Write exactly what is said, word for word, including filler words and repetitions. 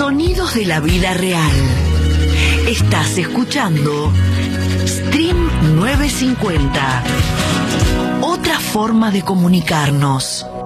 Sonidos de la vida real. Estás escuchando Stream novecientos cincuenta. Otra forma de comunicarnos.